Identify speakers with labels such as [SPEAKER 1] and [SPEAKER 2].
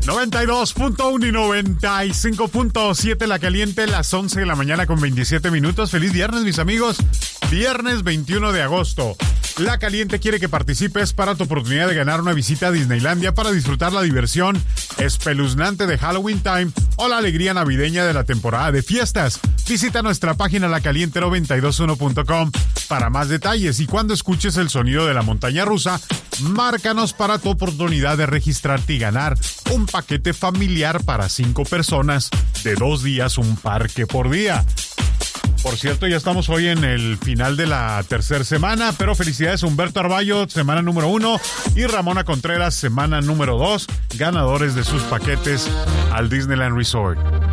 [SPEAKER 1] 92.1 y 95.7 La Caliente, las 11 de la mañana con 27 minutos. Feliz viernes, mis amigos. Viernes 21 de agosto. La Caliente quiere que participes para tu oportunidad de ganar una visita a Disneylandia para disfrutar la diversión espeluznante de Halloween Time o la alegría navideña de la temporada de fiestas. Visita nuestra página lacaliente921.com para más detalles, y cuando escuches el sonido de la montaña rusa, márcanos para tu oportunidad de registrarte y ganar un paquete familiar para 5 personas de 2 días, un parque por día. Por cierto, ya estamos hoy en el final de la tercera semana, pero felicidades a Humberto Arballo, semana número 1, y Ramona Contreras, semana número 2, ganadores de sus paquetes al Disneyland Resort.